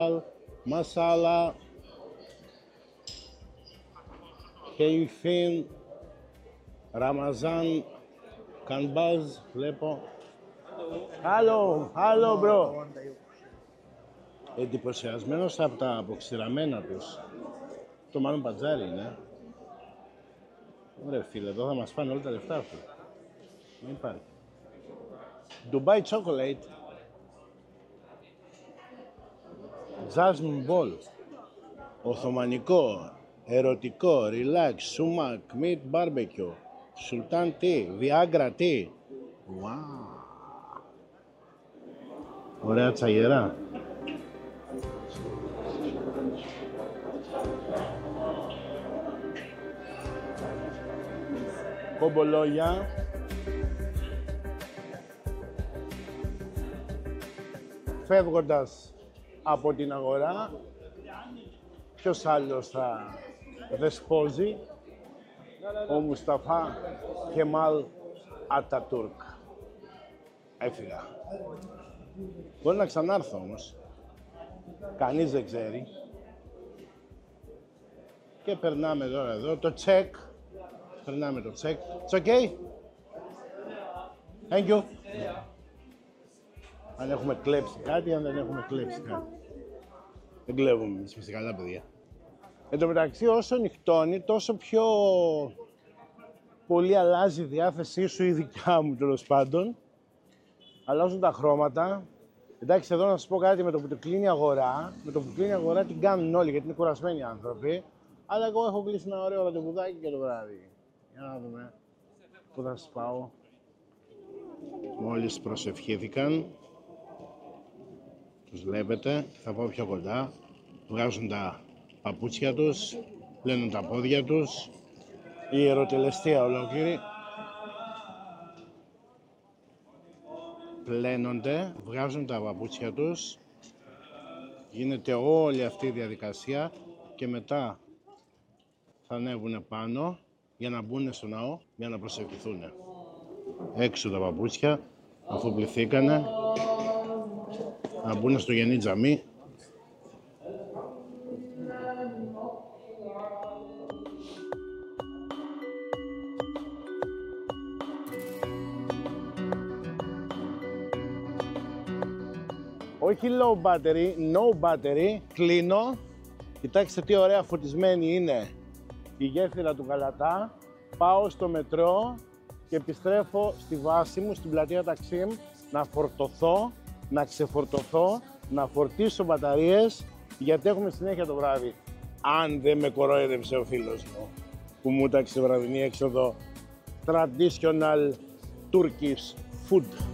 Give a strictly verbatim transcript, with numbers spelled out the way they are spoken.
masala, Keyfin, Ramazan, Kanbaz, βλέπω. Hello, hello bro. Εντυπωσιασμένος από τα αποξηραμένα τους. Το μάλλον πατζάρι είναι. Ωραία φίλε, εδώ θα μας πάνε όλα τα λεφτά αυτού. Δεν υπάρχει. Dubai Chocolate. Jasmine Ball. Οθωμανικό, ερωτικό, relax, sumac, meat barbecue. Sultan tea, Viagra tea. Wow. Ωραία τσαγερά. Κομπολόγια. Φεύγοντας από την αγορά, ποιος άλλος θα δεσπόζει? Ο Μουσταφά Κεμάλ Ατατούρκ. Έφυγα. Μπορεί να ξανάρθω όμως. Κανείς δεν ξέρει. Και περνάμε τώρα εδώ το τσεκ. Περνάμε το τσεκ. It's okay? Thank you. Αν έχουμε κλέψει κάτι, αν δεν έχουμε κλέψει κάτι. Δεν κλέβουμε εμείς φυσικά καλά παιδιά. Εν τω μεταξύ, όσο νυχτώνει, τόσο πιο πολύ αλλάζει η διάθεσή σου, η δικιά μου τέλος πάντων. Αλλάζουν τα χρώματα. Εντάξει, εδώ να σας πω κάτι, με το που το κλείνει η αγορά, με το που κλείνει η αγορά την κάνουν όλοι, γιατί είναι κουρασμένοι οι άνθρωποι. Αλλά εγώ έχω κλείσει ένα ωραίο ραντεβουδάκι και το βράδυ. Για να δούμε πού θα σας πάω. Μόλις προσευχήθηκαν, τους βλέπετε, θα πάω πιο κοντά. Βγάζουν τα παπούτσια τους, πλένουν τα πόδια τους. Η ιεροτελεστία ολόκληρη. Πλένονται, βγάζουν τα παπούτσια τους. Γίνεται όλη αυτή η διαδικασία και μετά θα ανέβουν πάνω για να μπουν στο ναό, για να προσευχηθούν. Έξω τα παπούτσια, αφού πληθήκανε, να μπουν στο γενή τζαμί. Όχι low battery, no battery. Κλείνω. Κοιτάξτε τι ωραία φωτισμένη είναι η γέφυρα του Γαλατά. Πάω στο μετρό και επιστρέφω στη βάση μου, στην πλατεία Ταξίμ, να φορτωθώ, να ξεφορτωθώ, να φορτίσω μπαταρίες, γιατί έχουμε συνέχεια το βράδυ. Αν δεν με κορόιδεψε ο φίλος μου που μου τάξε βραδινή έξοδο traditional Turkish food.